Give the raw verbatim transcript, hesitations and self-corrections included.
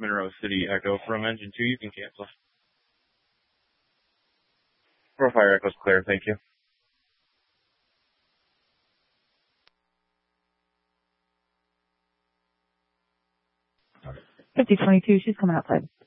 Monroe City Echo from engine two. You can cancel. Profire Echo's clear. Thank you. fifty twenty-two, she's coming outside.